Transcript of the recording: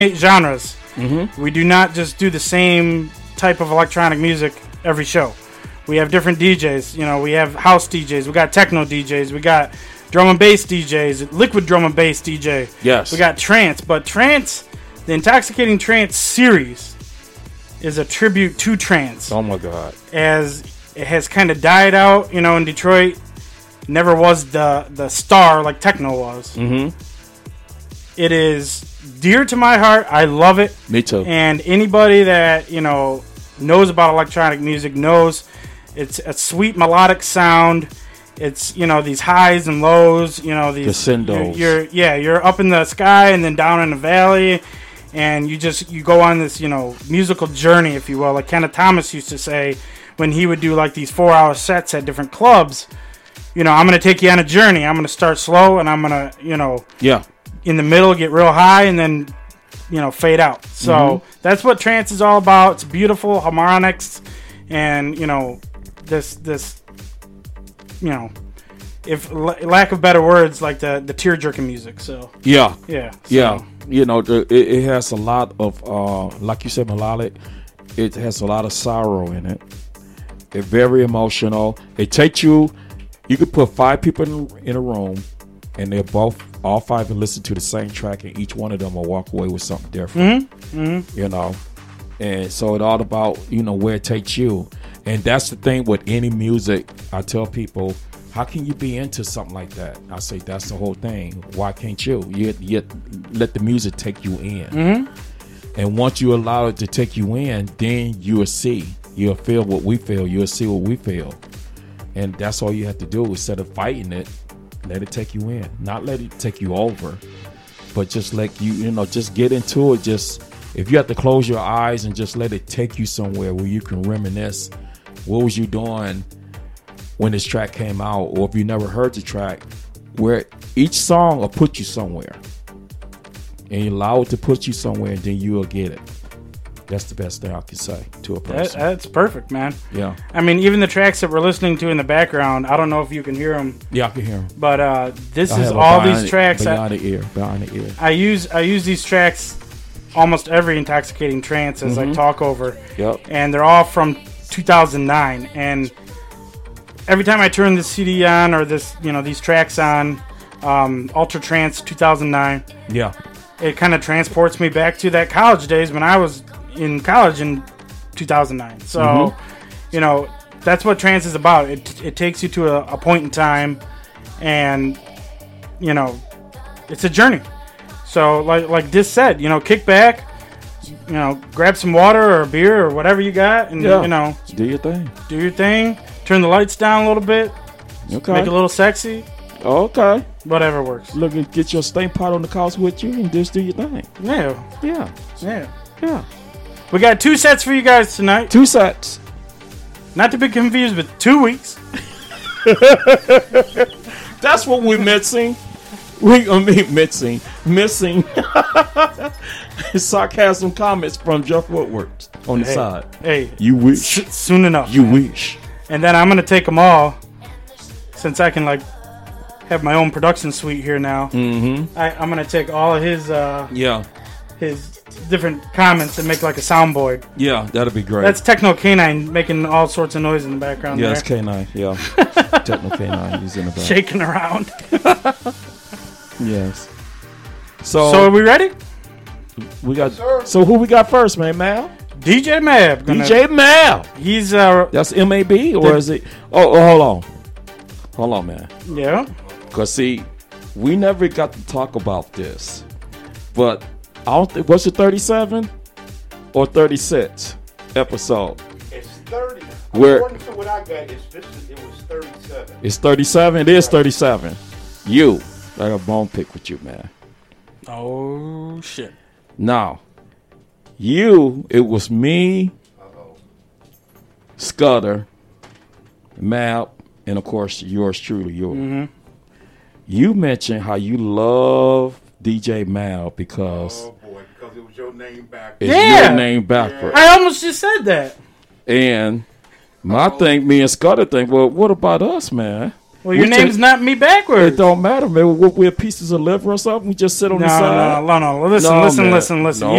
genres. We do not just do the same type of electronic music every show. We have different DJs. You know, we have house DJs. We got techno DJs. We got drum and bass DJs. Liquid drum and bass DJ. Yes. We got trance. But trance, the Intoxicating Trance series is a tribute to trance. Oh my God. As it has kind of died out, you know, in Detroit. Never was the star like techno was. It is dear to my heart. I love it. Me too. And anybody that, you know, knows about electronic music knows it's a sweet melodic sound. It's, you know, these highs and lows, you know, these crescendos. You're up in the sky and then down in the valley, and you go on this, you know, musical journey, if you will. Like Kenneth Thomas used to say when he would do like these 4-hour sets at different clubs, you know, I'm going to take you on a journey. I'm going to start slow and I'm going to, you know, in the middle get real high and then, you know, fade out. So that's what trance is all about. It's beautiful harmonics and, you know, this, you know, if lack of better words, like the tear jerking music. So yeah. So. You know, it has a lot of like you said, melodic. It has a lot of sorrow in it. It's very emotional. It takes you. You could put 5 people in a room, and all 5 will listen to the same track, and each one of them will walk away with something different. You know, and so it's all about, you know, where it takes you. And that's the thing with any music. I tell people, how can you be into something like that? I say that's the whole thing. Why can't you? You let the music take you in. And once you allow it to take you in, then you'll see. You'll feel what we feel. You'll see what we feel. And that's all you have to do. Instead of fighting it, let it take you in. Not let it take you over, but just let you know, just get into it. Just, if you have to close your eyes and just let it take you somewhere where you can reminisce. What was you doing when this track came out? Or if you never heard the track, where each song will put you somewhere. And you allow it to put you somewhere, and then you'll get it. That's the best thing I can say to a person. That's perfect, man. Yeah. I mean, even the tracks that we're listening to in the background, I don't know if you can hear them. Yeah, I can hear them. But this is all these tracks. Beyond the ear. I use these tracks almost every Intoxicating Trance as I talk over. Yep. And they're all from 2009. And every time I turn this CD on or this, you know, these tracks on, Ultra Trance 2009. Yeah. It kind of transports me back to that college days when I was in college in 2009. So, you know, that's what trance is about. It takes you to a point in time, and, you know, it's a journey. So, like this said, you know, kick back, you know, grab some water or a beer or whatever you got, and, you know, do your thing. Turn the lights down a little bit. Okay. Make it a little sexy. Okay. Whatever works. Look, and get your stain pot on the couch with you and just do your thing. Yeah. We got 2 sets for you guys tonight. 2 sets. Not to be confused with 2 weeks. That's what we're missing. Missing sarcasm comments from Jeff Woodward on the side. Hey, you wish. Soon enough. You wish. And then I'm gonna take them all, since I can like have my own production suite here now. I'm gonna take all of his his different comments and make like a soundboard. Yeah, that'd be great. That's Techno Canine making all sorts of noise in the background. Yeah, there. it's Canine. Yeah, Techno Canine. He's in the back, shaking around. Yes. So are we ready? We got. So who we got first, man? Mal. DJ Mab. DJ Mab. He's that's MAB or is it? Oh, hold on, man. Yeah. Cause see, we never got to talk about this, but I don't think, was it 37 or 36 episode? It's 30. Where? According to what I got, it was 37. It's 37. It is 37. You, I got a bone pick with you, man. Oh shit. Now, it was me, Scudder, Map, and of course yours truly, You mentioned how you love DJ Mal because because it was your name backwards. It's your name backwards. I almost just said that. And my thing, me and Scudder think, well, what about us, man? Well, your We name's just- not me backwards. It don't matter, man. We're pieces of liver or something. We just sit on the side. No. Listen. No, man. You No,